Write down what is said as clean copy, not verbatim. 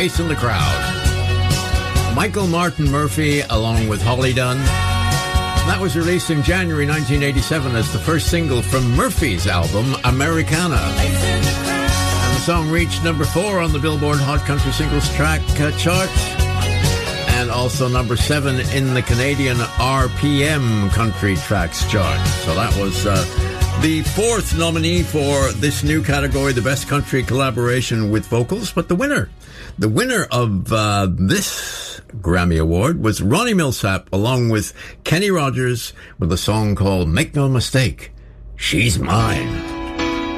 Face in the Crowd. Michael Martin Murphey along with Holly Dunn. That was released in January 1987 as the first single from Murphy's album, Americana. And the song reached number 4 on the Billboard Hot Country Singles Track chart, and also number 7 in the Canadian RPM Country Tracks chart. So that was the 4th nominee for this new category, the Best Country Collaboration with Vocals. But the winner of this Grammy Award was Ronnie Milsap, along with Kenny Rogers, with a song called Make No Mistake, She's Mine.